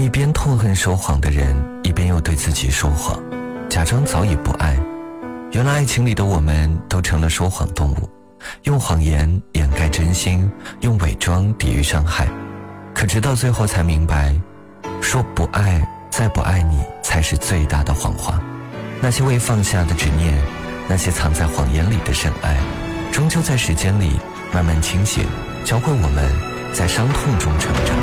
一边痛恨说谎的人，一边又对自己说谎，假装早已不爱。原来爱情里的我们都成了说谎动物，用谎言掩盖真心，用伪装抵御伤害。可直到最后才明白，说不爱再不爱你才是最大的谎话。那些未放下的执念，那些藏在谎言里的深爱，终究在时间里慢慢清醒，教会我们在伤痛中成长。